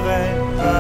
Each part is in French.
n'aurais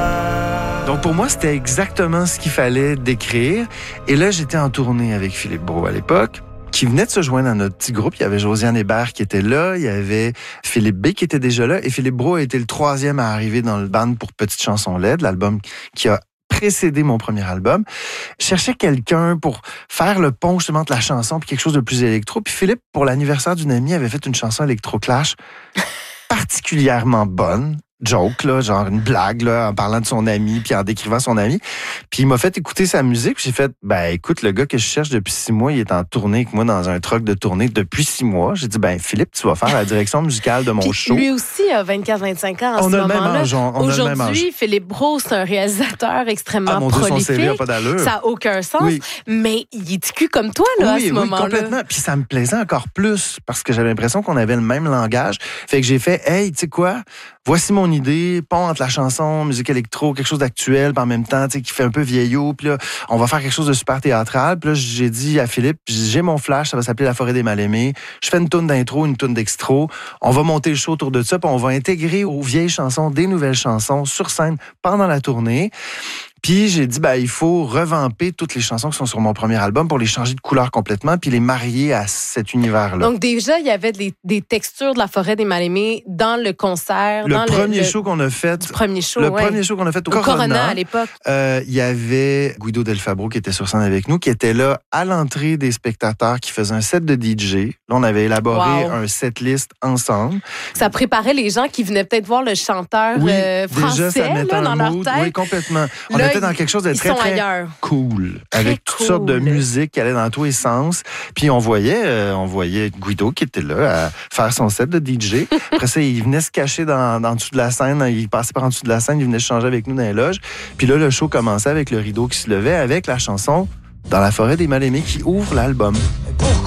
pas. Donc pour moi, c'était exactement ce qu'il fallait décrire. Et là, j'étais en tournée avec Philippe Brault à l'époque, qui venait de se joindre à notre petit groupe. Il y avait Josiane Hébert qui était là, il y avait Philippe B qui était déjà là, et Philippe Brault a été le 3e à arriver dans le band pour Petite chanson LED, l'album qui a précédé mon premier album. Je cherchais quelqu'un pour faire le pont justement entre la chanson puis quelque chose de plus électro. Puis Philippe, pour l'anniversaire d'une amie, avait fait une chanson électro-clash particulièrement bonne. Joke, là, genre une blague, là, en parlant de son ami, puis en décrivant son ami. Puis il m'a fait écouter sa musique, puis j'ai fait, écoute, le gars que je cherche depuis 6 mois, il est en tournée avec moi dans un truck de tournée depuis 6 mois. J'ai dit, Philippe, tu vas faire la direction musicale de mon puis show. Lui aussi a 24-25 ans en ce moment-là. Aujourd'hui, Philippe Brault, c'est un réalisateur extrêmement mon Dieu, prolifique. son CV a pas d'allure. Ça n'a aucun sens. Oui. Mais il est cul comme toi, là, à ce moment-là. Oui, complètement. Puis ça me plaisait encore plus, parce que j'avais l'impression qu'on avait le même langage. Fait que j'ai fait, hey, tu sais quoi? Voici mon idée, pont entre la chanson, musique électro, quelque chose d'actuel, puis en même temps, tu sais, qui fait un peu vieillot, puis là, on va faire quelque chose de super théâtral. Puis là, j'ai dit à Philippe, j'ai mon flash, ça va s'appeler La forêt des mal-aimés. Je fais une toune d'intro, une toune d'extro. On va monter le show autour de ça, puis on va intégrer aux vieilles chansons des nouvelles chansons sur scène pendant la tournée. Puis j'ai dit, il faut revamper toutes les chansons qui sont sur mon premier album pour les changer de couleur complètement puis les marier à cet univers-là. Donc déjà, il y avait des textures de La forêt des mal-aimés dans le concert. Le premier show qu'on a fait. Le premier show qu'on a fait au Corona à l'époque. Il y avait Guido Del Fabro qui était sur scène avec nous, qui était là à l'entrée des spectateurs, qui faisait un set de DJ. Là, on avait élaboré un setlist ensemble. Ça préparait les gens qui venaient peut-être voir le chanteur français déjà, ça mettait dans leur tête. Oui, complètement. On était dans quelque chose de très cool, avec toutes sortes de musique qui allait dans tous les sens. Puis on voyait Guido qui était là à faire son set de DJ. Après ça, il venait se cacher dans dessous de la scène. Il passait par en dessous de la scène, il venait se changer avec nous dans les loges. Puis là, le show commençait avec le rideau qui se levait avec la chanson Dans la forêt des mal-aimés qui ouvre l'album.